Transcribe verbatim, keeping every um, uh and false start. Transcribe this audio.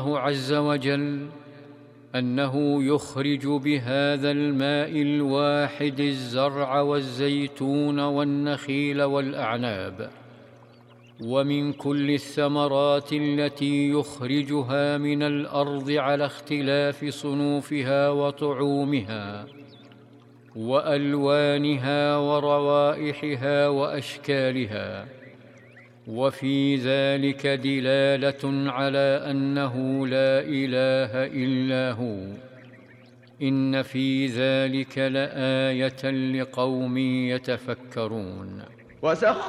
عز وجل أنه يخرج بهذا الماء الواحد الزرع والزيتون والنخيل والأعناب، ومن كل الثمرات التي يخرجها من الأرض على اختلاف صنوفها وطعومها وألوانها وروائحها وأشكالها. وفي ذلك دلالة على أنه لا إله إلا هو. إن في ذلك لآية لقوم يتفكرون. وسخر